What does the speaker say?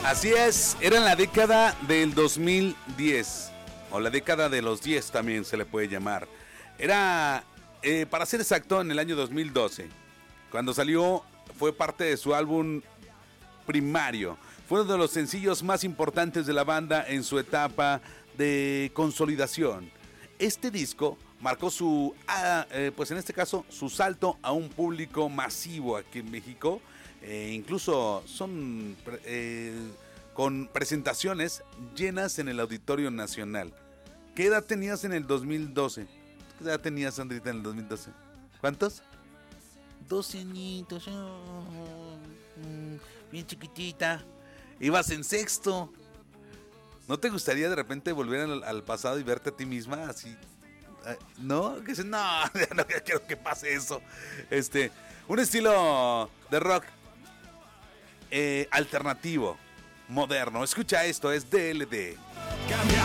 Así es, era en la década del 2010, o la década de los 10 también se le puede llamar. Era, para ser exacto, en el año 2012, cuando salió, fue parte de su álbum Primario. Fue uno de los sencillos más importantes de la banda en su etapa de consolidación. Este disco marcó pues en este caso, su salto a un público masivo aquí en México. Incluso son con presentaciones llenas en el Auditorio Nacional. ¿Qué edad tenías en el 2012? ¿Qué edad tenías, Sandrita, en el 2012? ¿Cuántos? 12 añitos. Bien chiquitita. Ibas en sexto. ¿No te gustaría de repente volver al pasado y verte a ti misma así? ¿No? Que dices, no, no quiero que pase eso. Un estilo de rock alternativo, moderno. Escucha esto, es DLD.